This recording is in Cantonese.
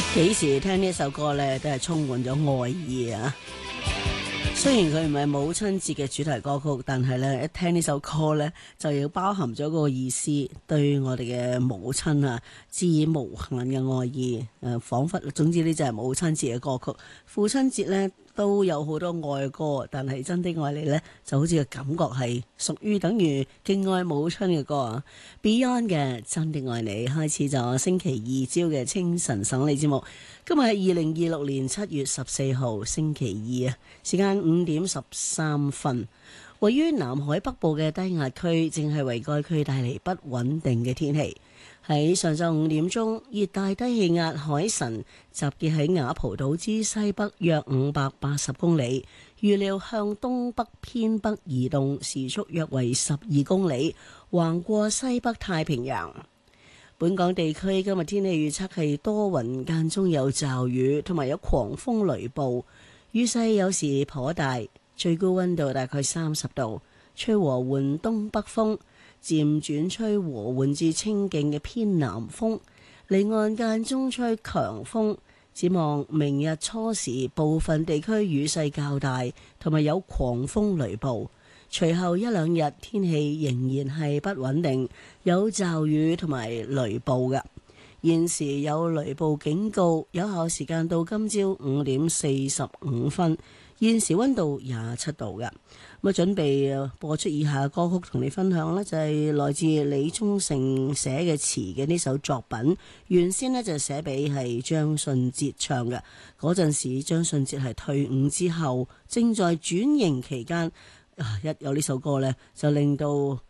幾時聽呢首歌呢，都係充滿咗愛意啊！雖然佢唔係母親節嘅主題歌曲，但係呢，一聽呢首歌呢，就要包含咗個意思，對我哋嘅母親啊，致以無限嘅愛意。彷彿總之呢就係母親節嘅歌曲。父親節呢，都有好多愛歌，但係真的愛你呢，就好似個感覺係屬於等於敬愛母親嘅歌啊。Beyond 嘅真的愛你開始咗星期二朝嘅清晨省理節目。今日係2026年7月14號星期二啊，時間5:13。位於南海北部嘅低壓區正係為該區帶嚟不穩定嘅天氣。喺上晝5點鐘，熱帶低氣壓海神集結喺雅蒲島之西北約580公里，預料向東北偏北移動，時速約為12公里，橫過西北太平洋。本港地區今日天氣預測係多雲間中有驟雨，同埋有狂風雷暴，雨勢有時頗大，最高溫度大概30度，吹和緩東北風，漸轉吹和緩至清勁嘅偏南風，離岸間中吹強風。展望明日初時，部分地區雨勢較大，同埋有狂風雷暴。隨後一兩日天氣仍然係不穩定，有驟雨同埋雷暴嘅。現時有雷暴警告，有效時間到今朝5:45。現時溫度27度嘅。咁準備播出以下歌曲同你分享呢，就係來自李宗盛寫嘅詞嘅呢首作品。原先呢就寫俾係張信哲唱嘅，嗰陣時張信哲係退伍之後，正在轉型期間。一有呢首歌呢，就令到